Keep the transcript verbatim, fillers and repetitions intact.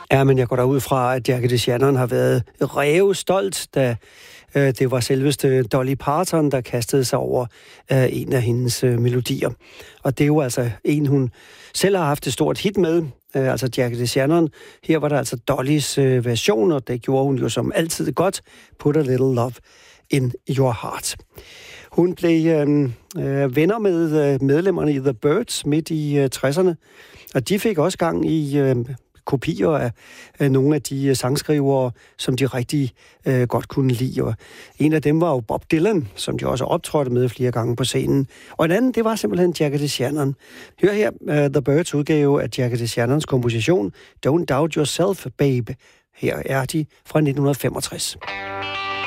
Ja, men jeg går derud fra, at Jackie DeShannon har været rævestolt, da øh, det var selveste Dolly Parton, der kastede sig over øh, en af hendes øh, melodier. Og det er jo altså en, hun selv har haft et stort hit med, øh, altså Jackie DeShannon. Her var der altså Dollys øh, version, og det gjorde hun jo som altid godt. Put a little love in your heart. Hun blev øh, øh, venner med øh, medlemmerne i The Byrds midt i øh, tresserne, og de fik også gang i øh, kopier af øh, nogle af de øh, sangskrivere, som de rigtig øh, godt kunne lide. Og en af dem var jo Bob Dylan, som de også optrådte med flere gange på scenen. Og en anden, det var simpelthen Jackie DeShannon. Hør her øh, The Byrds udgave af Jackie DeShannons komposition Don't Doubt Yourself, Babe. Her er de fra nitten femogtres.